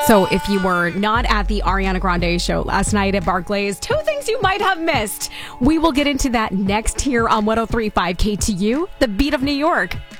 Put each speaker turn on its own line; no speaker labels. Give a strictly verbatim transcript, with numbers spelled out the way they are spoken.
So if you were not at the Ariana Grande show last night at Barclays, two things you might have missed. We will get into that next here on one oh three point five K T U, the beat of New York.